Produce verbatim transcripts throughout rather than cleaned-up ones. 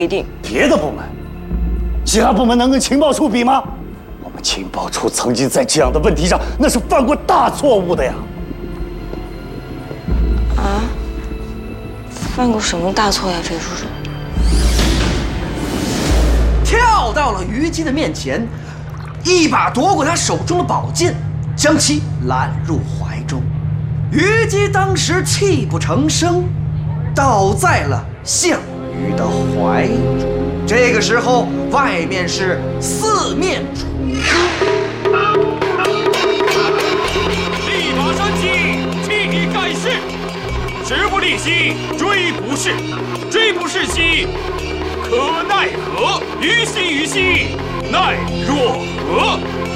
一定。 别的部门，其他部门能跟情报处比吗？我们情报处曾经在这样的问题上，那是犯过大错误的呀。 啊？犯过什么大错呀，费叔叔？ 跳到了虞姬的面前，一把夺过他手中的宝剑，将其揽入怀中。虞姬当时泣不成声，倒在了项羽的怀中。这个时候，外面是四面楚歌。 力拔山兮，气盖世。时不利兮，骓不逝；骓不逝兮，可奈何？于兮于兮，奈若何？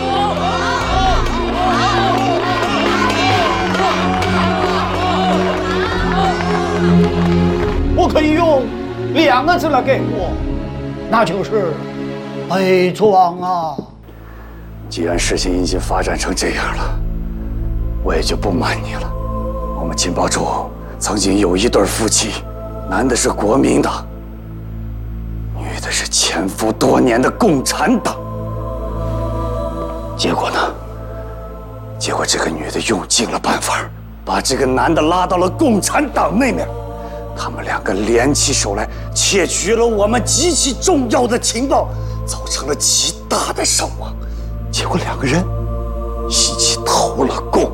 我可以用两个字来概括，那就是悲壮啊！ 既然事情已经发展成这样了，我也就不瞒你了。我们情报处曾经有一对夫妻，男的是国民党，女的是潜伏多年的共产党。结果呢？结果这个女的用尽了办法，把这个男的拉到了共产党那面。他们两个联起手来，窃取了我们极其重要的情报，造成了极大的伤亡。结果两个人一起投了共。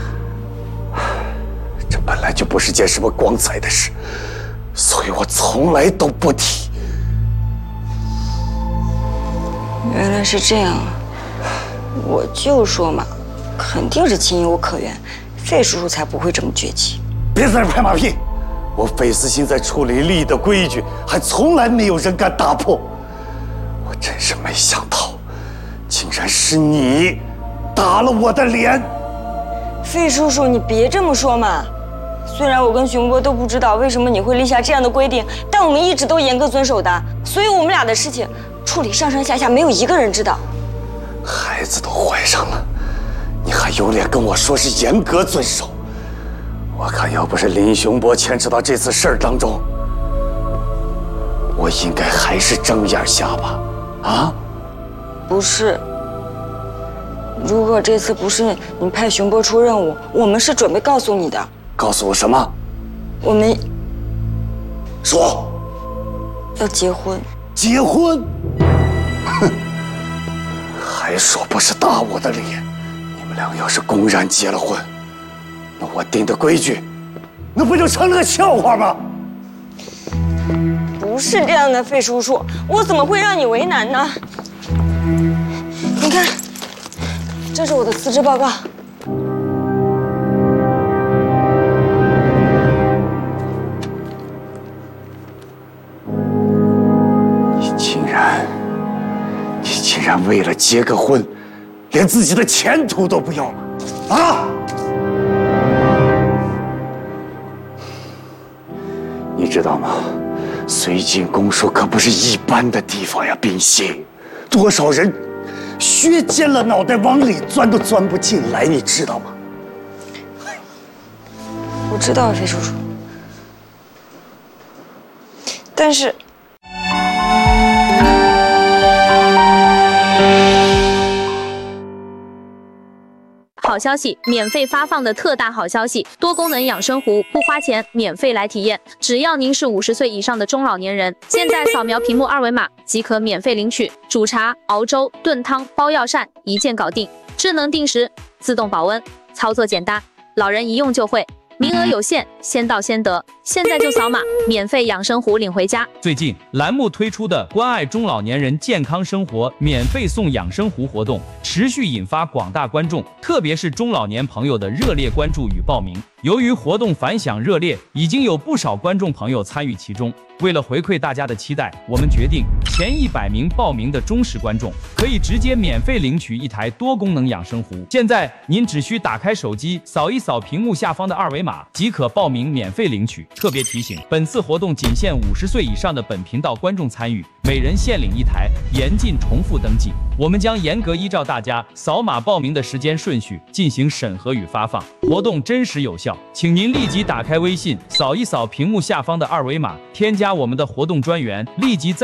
这本来就不是件什么光彩的事，所以我从来都不提。 原来是这样啊！我就说嘛，肯定是情有可原，费叔叔才不会这么绝情。 别在这拍马屁！我费思欣在处理立的规矩，还从来没有人敢打破。我真是没想到，竟然是你打了我的脸。 费叔叔，你别这么说嘛。虽然我跟熊波都不知道为什么你会立下这样的规定，但我们一直都严格遵守的，所以我们俩的事情处理上上下下没有一个人知道。 孩子都怀上了，你还有脸跟我说是严格遵守？我看要不是林雄波牵扯到这次事儿当中，我应该还是睁眼瞎吧？啊？ 不是。如果这次不是你派熊波出任务，我们是准备告诉你的。 告诉我什么？ 我们说要结婚。 结婚？哼！还说不是打我的脸？你们俩要是公然结了婚，那我定的规矩，那不就成了个笑话吗？ 不是这样的，费叔叔，我怎么会让你为难呢？你看，这是我的辞职报告。 你竟然，你竟然为了结个婚，连自己的前途都不要了，啊！你知道吗？绥靖公署可不是一般的地方呀，冰心，多少人削尖了脑袋往里钻都钻不进来，你知道吗？ 我知道，费叔叔，但是。 好消息，免费发放的特大好消息，多功能养生壶不花钱，免费来体验。只要您是五十岁以上的中老年人，现在扫描屏幕二维码即可免费领取。煮茶、熬粥、炖汤、包药膳，一键搞定。智能定时，自动保温，操作简单，老人一用就会。名额有限，先到先得，现在就扫码，免费养生壶领回家。 最近栏目推出的关爱中老年人健康生活免费送养生壶活动，持续引发广大观众，特别是中老年朋友的热烈关注与报名。由于活动反响热烈，已经有不少观众朋友参与其中。为了回馈大家的期待，我们决定前一百名报名的忠实观众可以直接免费领取一台多功能养生壶。现在您只需打开手机，扫一扫屏幕下方的二维码，即可报名免费领取。特别提醒，本次活动仅限五十岁以上的本频道观众参与，每人限领一台，严禁重复登记。我们将严格依照大家扫码报名的时间顺序进行审核与发放，活动真实有效。请您立即打开微信，扫一扫屏幕下方的二维码，添加我们的活动专员，立即在